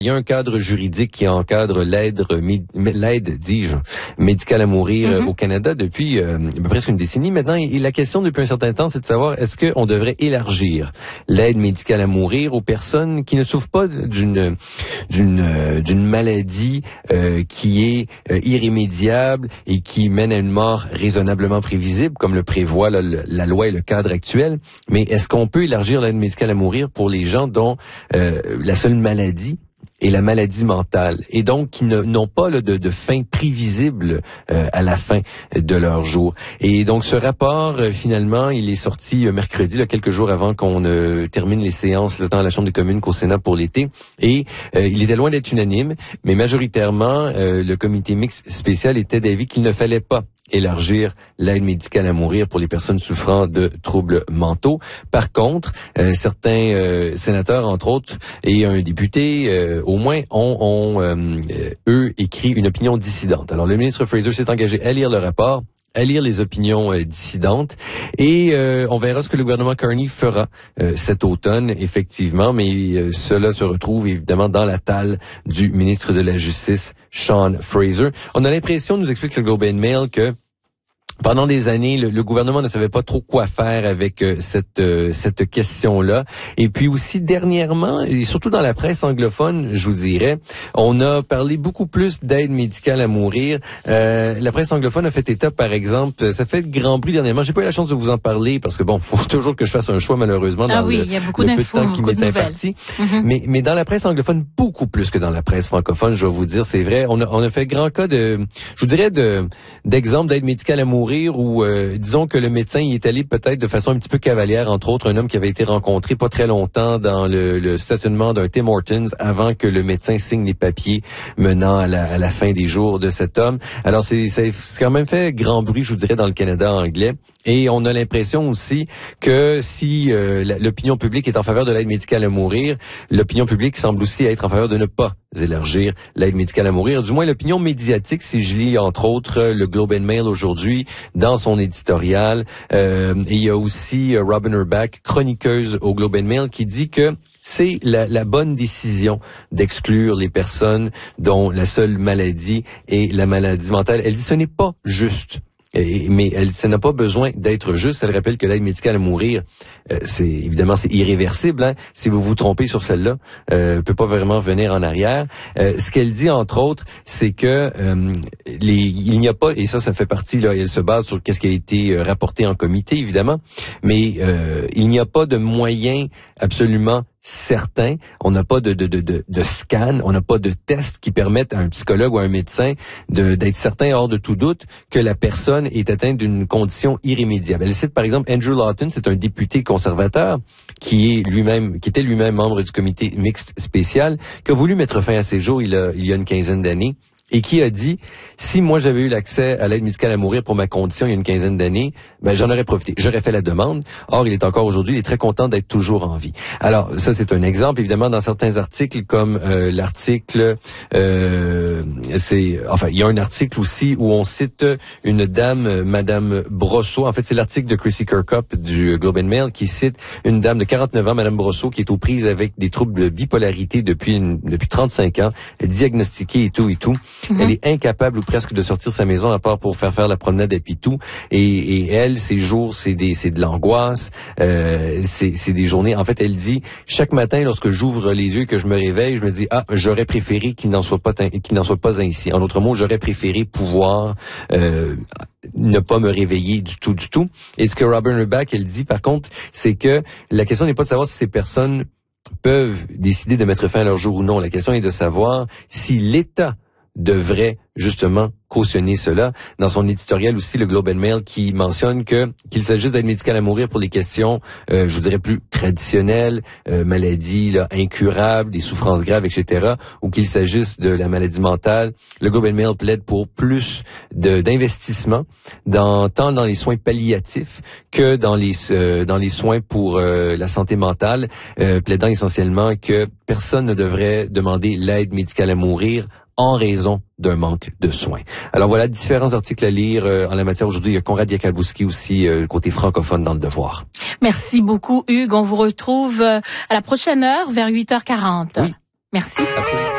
Il y a un cadre juridique qui encadre l'aide, dis-je, médicale à mourir au Canada depuis presque une décennie maintenant. Et la question depuis un certain temps, c'est de savoir est-ce qu'on devrait élargir l'aide médicale à mourir aux personnes qui ne souffrent pas d'une maladie qui est irrémédiable et qui mène à une mort raisonnablement prévisible, comme le prévoit la loi et le cadre actuel. Mais est-ce qu'on peut élargir l'aide médicale à mourir pour les gens dont la seule maladie et la maladie mentale, et donc qui n'ont pas de fin prévisible à la fin de leur jour. Et donc ce rapport, finalement, il est sorti mercredi, quelques jours avant qu'on termine les séances tant à la Chambre des communes qu'au Sénat pour l'été. Et il était loin d'être unanime, mais majoritairement, le comité mixte spécial était d'avis qu'il ne fallait pas élargir l'aide médicale à mourir pour les personnes souffrant de troubles mentaux. Par contre, certains sénateurs, entre autres, et un député, au moins, ont eux, écrit une opinion dissidente. Alors, le ministre Fraser s'est engagé à lire le rapport, à lire les opinions dissidentes, et on verra ce que le gouvernement Carney fera cet automne, effectivement, mais cela se retrouve évidemment dans la talle du ministre de la Justice, Sean Fraser. On a l'impression, nous explique le Globe and Mail, que pendant des années, le gouvernement ne savait pas trop quoi faire avec cette question-là. Et puis aussi, dernièrement, et surtout dans la presse anglophone, je vous dirais, on a parlé beaucoup plus d'aide médicale à mourir. La presse anglophone a fait état, par exemple, ça fait grand bruit dernièrement. J'ai pas eu la chance de vous en parler parce que faut toujours que je fasse un choix, malheureusement, dans le peu de temps qui m'est imparti. Mais dans la presse anglophone, beaucoup plus que dans la presse francophone, je vais vous dire, c'est vrai. On a fait grand cas d'exemples d'aide médicale à mourir où, disons que le médecin y est allé peut-être de façon un petit peu cavalière, entre autres un homme qui avait été rencontré pas très longtemps dans le stationnement d'un Tim Hortons avant que le médecin signe les papiers menant à la fin des jours de cet homme. Alors c'est quand même fait grand bruit, je vous dirais, dans le Canada anglais. Et on a l'impression aussi que si l'opinion publique est en faveur de l'aide médicale à mourir, l'opinion publique semble aussi être en faveur de ne pas élargir l'aide médicale à mourir. Du moins, l'opinion médiatique, si je lis entre autres le Globe and Mail aujourd'hui dans son éditorial. Et il y a aussi Robin Urbach, chroniqueuse au Globe and Mail, qui dit que c'est la bonne décision d'exclure les personnes dont la seule maladie est la maladie mentale. Elle dit ce n'est pas juste. Mais ça n'a pas besoin d'être juste. Elle rappelle que l'aide médicale à mourir, c'est irréversible. Hein? Si vous vous trompez sur celle-là, peut pas vraiment revenir en arrière. Ce qu'elle dit entre autres, c'est que il n'y a pas, et ça fait partie elle se base sur qu'est-ce qui a été rapporté en comité évidemment, mais il n'y a pas de moyen absolument certain, on n'a pas de scan, on n'a pas de test qui permettent à un psychologue ou à un médecin d'être certain hors de tout doute que la personne est atteinte d'une condition irrémédiable. Elle cite par exemple Andrew Lawton, c'est un député conservateur qui était lui-même membre du comité mixte spécial, qui a voulu mettre fin à ses jours il y a une quinzaine d'années. Et qui a dit, si moi j'avais eu l'accès à l'aide médicale à mourir pour ma condition il y a une quinzaine d'années, j'en aurais profité. J'aurais fait la demande. Or, il est encore aujourd'hui, il est très content d'être toujours en vie. Alors, ça c'est un exemple. Évidemment, dans certains articles, comme l'article, il y a un article aussi où on cite une dame, Madame Brosseau. En fait, c'est l'article de Chrissy Kirkup du Globe and Mail qui cite une dame de 49 ans, Madame Brosseau, qui est aux prises avec des troubles de bipolarité depuis 35 ans, diagnostiquée et tout. Elle est incapable ou presque de sortir de sa maison à part pour faire la promenade à Pitou. Et elle, ses jours, c'est de l'angoisse. C'est des journées. En fait, elle dit chaque matin, lorsque j'ouvre les yeux et que je me réveille, je me dis j'aurais préféré qu'il n'en soit pas ainsi. En d'autres mots, j'aurais préféré pouvoir ne pas me réveiller du tout. Et ce que Robin Urbach, elle dit par contre, c'est que la question n'est pas de savoir si ces personnes peuvent décider de mettre fin à leur jour ou non. La question est de savoir si l'État devrait justement cautionner cela. Dans son éditorial aussi, le Globe and Mail qui mentionne qu'il s'agisse d'aide médicale à mourir pour les questions, je vous dirais plus traditionnelles, maladies incurables, des souffrances graves, etc., ou qu'il s'agisse de la maladie mentale. Le Globe and Mail plaide pour plus d'investissement tant dans les soins palliatifs que dans les soins pour la santé mentale, plaidant essentiellement que personne ne devrait demander l'aide médicale à mourir en raison d'un manque de soins. Alors voilà, différents articles à lire en la matière aujourd'hui. Il y a Conrad Yakabouski aussi, côté francophone dans Le Devoir. Merci beaucoup Hugues. On vous retrouve à la prochaine heure vers 8h40. Oui. Merci. Absolument.